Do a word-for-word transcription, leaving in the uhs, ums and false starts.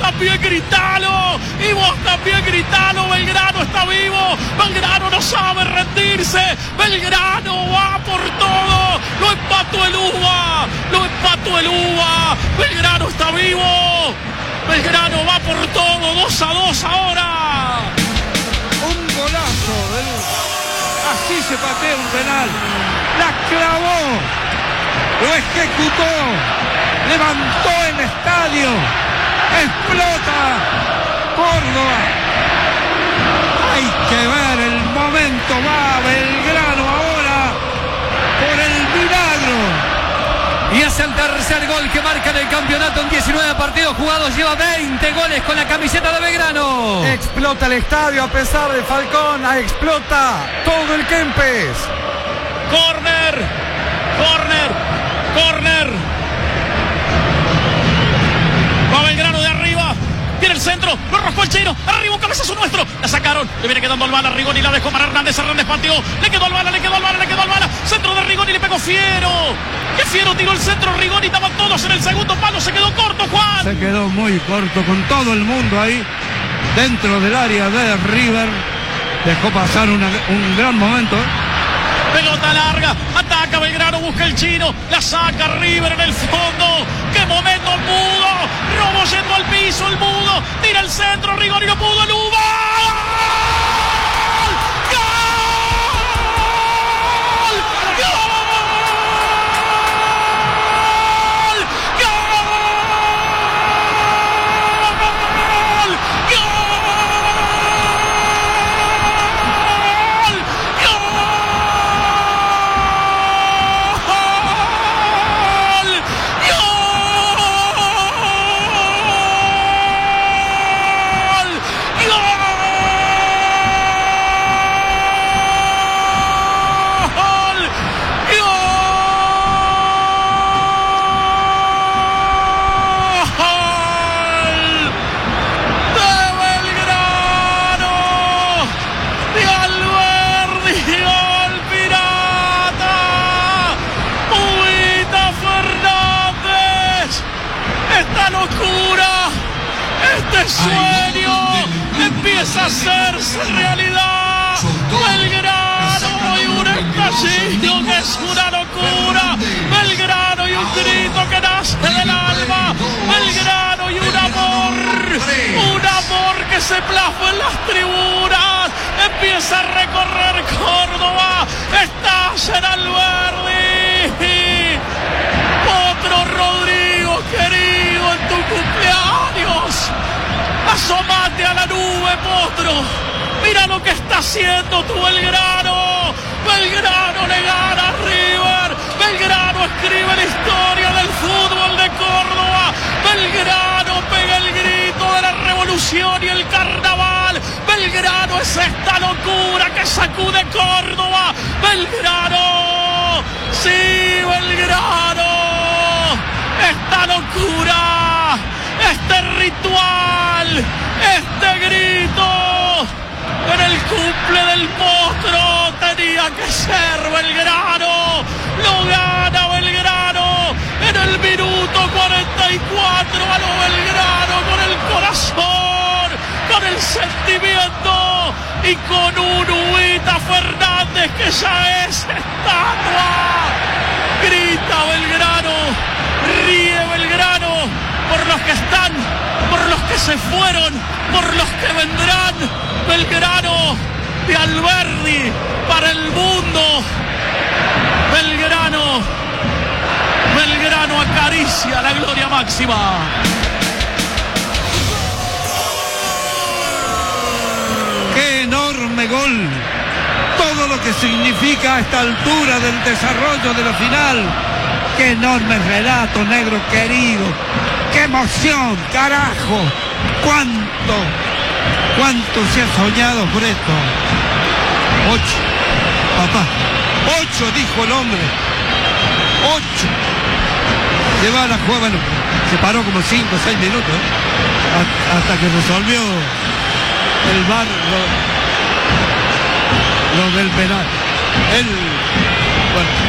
también gritalo, y vos también gritalo. Belgrano está vivo, Belgrano no sabe rendirse, Belgrano va por todo. Lo empató el Uva, lo empató el Uva. Belgrano está vivo, Belgrano va por todo. Dos a dos ahora. Un golazo del Uva. Así se patea un penal. La clavó, lo ejecutó, levantó el estadio, explota Córdoba. Hay que ver el momento, va Belgrano ahora por el milagro. Y es el tercer gol que marca en el campeonato en diecinueve partidos jugados. Lleva veinte goles con la camiseta de Belgrano. Explota el estadio a pesar de Falcón. Explota todo el Kempes. Corner, corner, corner. Va Belgrano de arriba. Tiene el centro, lo rascó el chino. Arriba un cabezazo nuestro. La sacaron, le viene quedando el bala. Rigoni la dejó para Hernández. Hernández pateó. Le quedó el bala, le quedó el bala, le quedó el bala. Centro de Rigoni, le pegó Fiero. ¡Qué Fiero tiró el centro! Rigoni, estaban todos en el segundo palo. Se quedó corto, Juan. Se quedó muy corto con todo el mundo ahí dentro del área de River. Dejó pasar una, un gran momento. Pelota larga, ataca Belgrano, busca el chino, la saca River en el fondo. ¡Qué momento el mudo! Robo yendo al piso, el mudo, tira el centro, Rigoni no pudo, el Uva. Sueño empieza a hacerse realidad. Belgrano y un estallido que es una locura. Belgrano y un grito que nace del alma. Belgrano y un amor, un amor que se plasma en las tribunas. Empieza a recorrer Córdoba. Estalla en Alberdi. Otro Rodrigo querido en tu cumpleaños. Asómate a la nube, Potro. Mira lo que está haciendo tu Belgrano. Belgrano le gana a River. Belgrano escribe la historia del fútbol de Córdoba. Belgrano pega el grito de la revolución y el carnaval. Belgrano es esta locura que sacude Córdoba. Belgrano, sí, Belgrano. Esta locura, este ritual, este grito en el cumple del Potro tenía que ser Belgrano. Lo gana Belgrano en el minuto cuarenta y cuatro a lo Belgrano, con el corazón, con el sentimiento y con un Ubita Fernández que ya es estatua. Grita Belgrano, ríe Belgrano por los que están, por los que se fueron, por los que vendrán. Belgrano de Alberdi para el mundo. Belgrano, Belgrano acaricia la gloria máxima. ¡Qué enorme gol! Todo lo que significa a esta altura del desarrollo de la final. ¡Qué enorme relato, negro querido! ¡Qué emoción, carajo! ¡Cuánto, cuánto se ha soñado por esto! Ocho, papá. Ocho, dijo el hombre. Ocho. Se va a la jugada, bueno, se paró como cinco o seis minutos, ¿eh? Hasta que resolvió el V A R lo, lo del penal. Él, bueno.